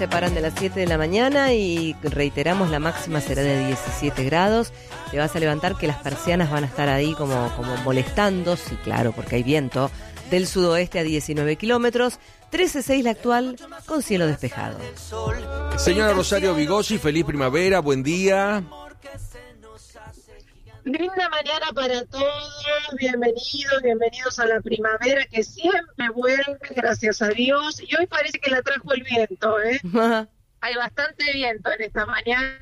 Se paran de las 7 de la mañana y reiteramos, la máxima será de 17 grados. Te vas a levantar que las persianas van a estar ahí como molestando, sí, claro, porque hay viento, del sudoeste a 19 kilómetros. 13.6 la actual, con cielo despejado. Señora Rosario Vigosi, feliz primavera, buen día. Linda mañana para todos, bienvenidos a la primavera que siempre vuelve, gracias a Dios. Y hoy parece que la trajo el viento, Hay bastante viento en esta mañana,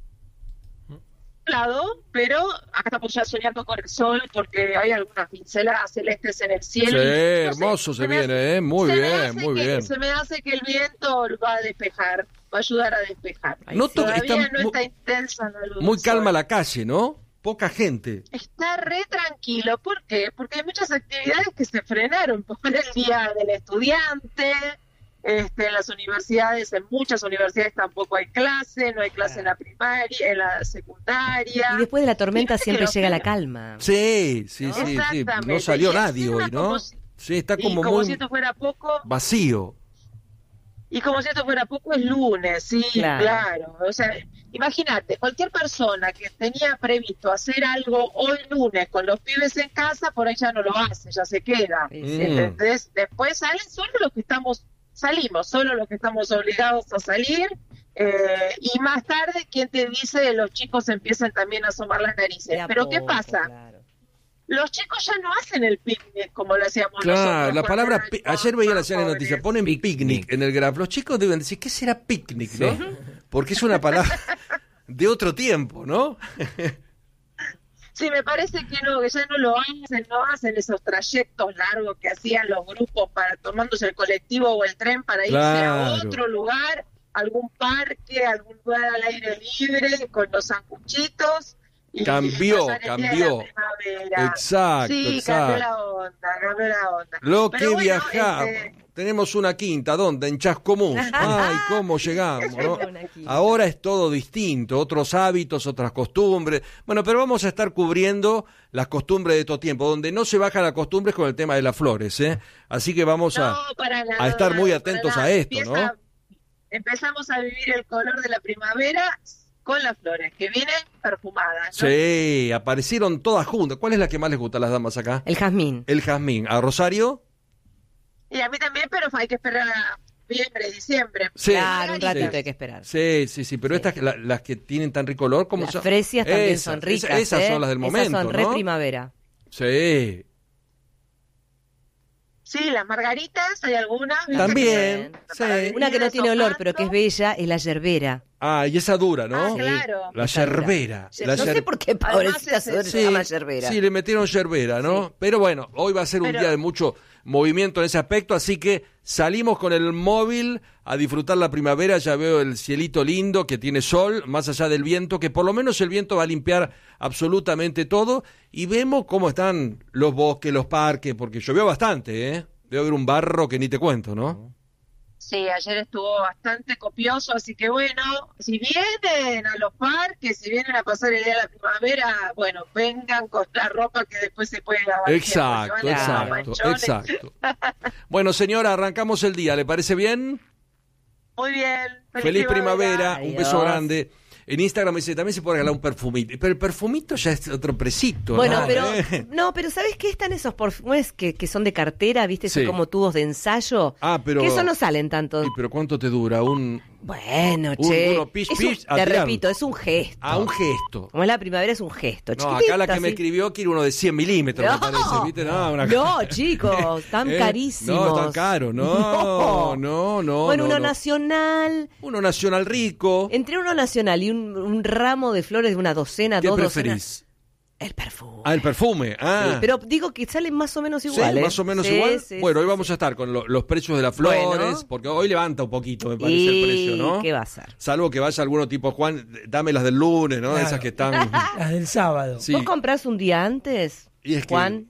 pero acá estamos ya soñando con el sol porque hay algunas pinceladas celestes en el cielo. Sí, hermoso se viene, muy bien. Se me hace que el viento va a despejar, va a ayudar a despejar. Todavía no está intensa la luz. Muy calma la calle, ¿no? Poca gente. Está re tranquilo. ¿Por qué? Porque hay muchas actividades que se frenaron por el Día del Estudiante. En las universidades, en muchas universidades tampoco hay clase, no hay clase en la primaria, en la secundaria. Y después de la tormenta siempre llega la calma. Sí. No salió nadie hoy, ¿no? Sí, está como muy si esto fuera poco, vacío. Y como si esto fuera poco, es lunes, sí, claro. O sea, imagínate, cualquier persona que tenía previsto hacer algo hoy lunes con los pibes en casa, por ahí ya no lo hace, ya se queda. ¿Entendés? Después salen solo los que salimos solo los que estamos obligados a salir, y más tarde, ¿quién te dice? Los chicos empiezan también a asomar las narices. Pero ¿qué pasa? Claro. Los chicos ya no hacen el picnic como lo hacíamos nosotros. Claro, la palabra, ayer veía la serie de noticias, ponen picnic en el grafo. Los chicos deben decir, ¿qué será picnic? Sí. ¿No? Porque es una palabra de otro tiempo, ¿no? Sí, me parece que ya no hacen esos trayectos largos que hacían los grupos para tomándose el colectivo o el tren para irse a otro lugar, algún parque, algún lugar al aire libre, con los sanguchitos. Cambió. Exacto. Cambió la onda. Lo que viajamos. Tenemos una quinta, ¿dónde? En Chascomús. Ay, cómo llegamos, ¿no? Ahora es todo distinto, otros hábitos, otras costumbres. Bueno, pero vamos a estar cubriendo las costumbres de todo tiempo. Donde no se baja la costumbre es con el tema de las flores, ¿eh? Así que vamos a estar muy atentos a esto, ¿no? Empezamos a vivir el color de la primavera con las flores, que vienen perfumadas, ¿no? Sí, aparecieron todas juntas. ¿Cuál es la que más les gusta a las damas acá? El jazmín. El jazmín. ¿A Rosario? Y a mí también, pero hay que esperar a noviembre, diciembre. Sí, claro, un ratito hay que esperar. Sí, pero estas, las que tienen tan rico olor, ¿cómo son? Las fresias también son ricas. Esas son las del momento, esas son re primavera. Sí. Sí, las margaritas, hay algunas. También, sí. Una que no tiene olor, pero que es bella, es la yerbera. Ah, y esa dura, ¿no? Ah, claro. La yerbera. No sé por qué pobrecita se llama yerbera. Sí, le metieron yerbera, ¿no? Sí. Pero bueno, hoy va a ser un día de mucho movimiento en ese aspecto, así que salimos con el móvil a disfrutar la primavera. Ya veo el cielito lindo que tiene sol, más allá del viento, que por lo menos el viento va a limpiar absolutamente todo, y vemos cómo están los bosques, los parques, porque llovió bastante, ¿eh? Debe haber un barro que ni te cuento, ¿no? Sí, ayer estuvo bastante copioso, así que bueno, si vienen a los parques, si vienen a pasar el día de la primavera, bueno, vengan con la ropa que después se puede lavar. Exacto. Bueno, señora, arrancamos el día, ¿le parece bien? Muy bien. Feliz primavera. Adiós. Un beso grande. En Instagram dice, también se puede regalar un perfumito. Pero el perfumito ya es otro presito. Bueno, ¿no? pero ¿sabes qué? Están esos perfumes que son de cartera, ¿viste? Son como tubos de ensayo. Pero que eso no salen tanto. Sí, pero ¿cuánto te dura? Bueno, che. Te repito, es un gesto. Un gesto. Como es la primavera, es un gesto. No, acá la que me escribió quiere uno de 100 milímetros, me parece. ¿Viste? No, chicos, tan carísimos. No, tan caro. No. Bueno, uno nacional. Uno nacional rico. Entre uno nacional y un ramo de flores de una docena, ¿Qué dos preferís? docenas. El perfume. El perfume. Sí, pero digo que salen más o menos igual. Sí, más o menos igual. Sí, bueno, hoy vamos a estar con los precios de las flores, porque hoy levanta un poquito, me parece, el precio, ¿no? ¿Qué va a ser? Salvo que vaya alguno tipo, Juan, dame las del lunes, ¿no? Claro. Esas que están... Las del sábado. Sí. ¿Vos comprás un día antes, y es Juan?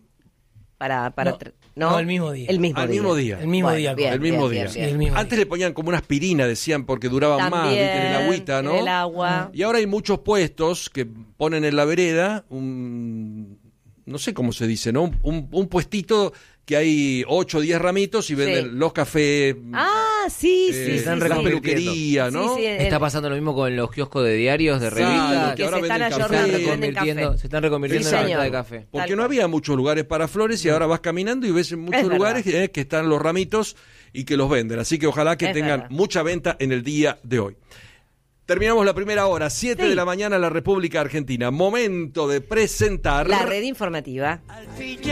No, el mismo día. El mismo día. El mismo día. El mismo día. Antes le ponían como una aspirina, decían, porque duraban más, ¿viste? En el agüita, ¿no? En el agua. Y ahora hay muchos puestos que ponen en la vereda no sé cómo se dice, ¿no? Un puestito que hay 8 o 10 ramitos y venden los cafés. sí. Las peluquerías, ¿no? Sí, está pasando lo mismo con los kioscos de diarios, de revistas. Que ahora se están venden café. Se están reconvirtiendo en la venta de café. Porque no había muchos lugares para flores y ahora vas caminando y ves en muchos lugares que están los ramitos y que los venden. Así que ojalá que tengan mucha venta en el día de hoy. Terminamos la primera hora, 7 de la mañana en la República Argentina. Momento de presentar... La red informativa.